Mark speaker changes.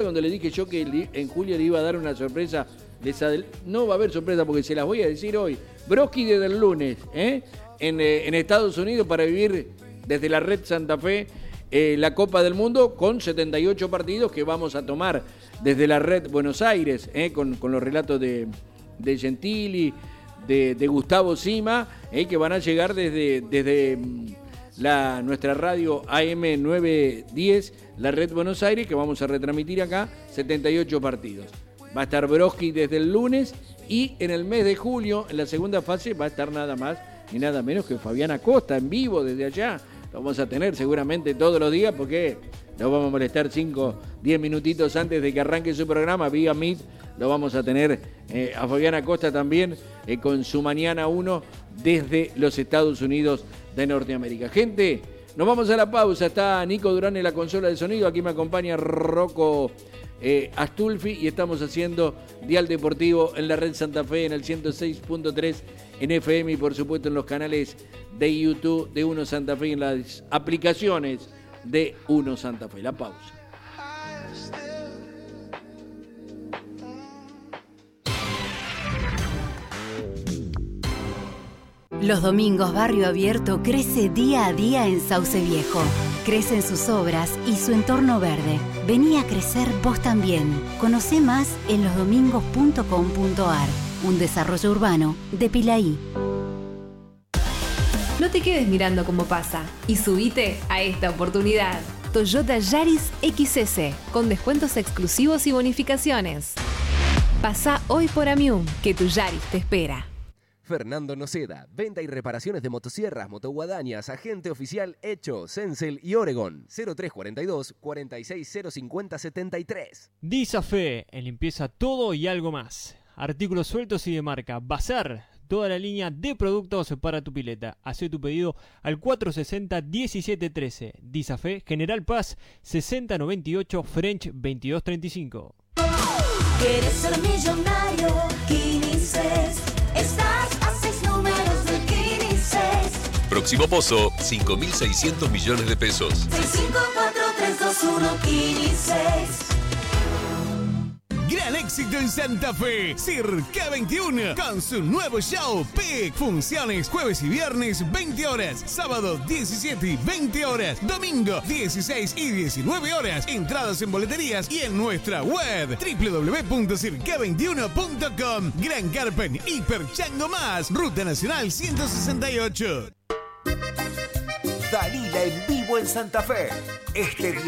Speaker 1: donde le dije yo que en julio le iba a dar una sorpresa. No va a haber sorpresa porque se las voy a decir hoy. Broski desde el lunes, en Estados Unidos para vivir desde la Red Santa Fe la Copa del Mundo con 78 partidos que vamos a tomar desde la Red Buenos Aires, con los relatos de Gentili, de Gustavo Sima, que van a llegar desde nuestra radio AM 910, la Red Buenos Aires, que vamos a retransmitir acá 78 partidos. Va a estar Broski desde el lunes y en el mes de julio, en la segunda fase, va a estar nada más ni nada menos que Fabián Acosta en vivo desde allá. Lo vamos a tener seguramente todos los días porque lo vamos a molestar 5-10 minutitos antes de que arranque su programa vía Meet. Lo vamos a tener a Fabián Acosta también con su Mañana 1 desde los Estados Unidos de Norteamérica. Gente, nos vamos a la pausa. Está Nico Durán en la consola de sonido. Aquí me acompaña Rocco Astulfi y estamos haciendo Dial Deportivo en la Red Santa Fe en el 106.3 en FM y por supuesto en los canales de YouTube de Uno Santa Fe y en las aplicaciones de Uno Santa Fe. La pausa.
Speaker 2: Los domingos Barrio Abierto crece día a día en Sauce Viejo. Crecen sus obras y su entorno verde. Vení a crecer vos también. Conocé más en losdomingos.com.ar. Un desarrollo urbano de Pilaí.
Speaker 3: No te quedes mirando cómo pasa y subite a esta oportunidad. Toyota Yaris XS con descuentos exclusivos y bonificaciones. Pasá hoy por Amium, que tu Yaris te espera.
Speaker 4: Fernando Noceda, venta y reparaciones de motosierras, motoguadañas, agente oficial Hecho, Sensel y Oregon. 0342 46055073.
Speaker 5: Disafe, en limpieza todo y algo más. Artículos sueltos y de marca. Bazar, toda la línea de productos para tu pileta. Hacé tu pedido al 460-1713. Disafe, General Paz, 6098, French 2235.
Speaker 6: ¿Quieres ser millonario? Quinices. Estás a 6 números del Quinices.
Speaker 7: Próximo pozo, 5.600 millones de pesos.
Speaker 6: 654321 Quinices.
Speaker 8: Gran éxito en Santa Fe, Circa 21, con su nuevo show PIC. Funciones jueves y viernes 20 horas, sábado 17 y 20 horas, domingo 16 y 19 horas. Entradas en boleterías y en nuestra web www.circa21.com. Gran Carpen, Hiper Chango Más, Ruta Nacional 168.
Speaker 9: Dalila en vivo en Santa Fe. Este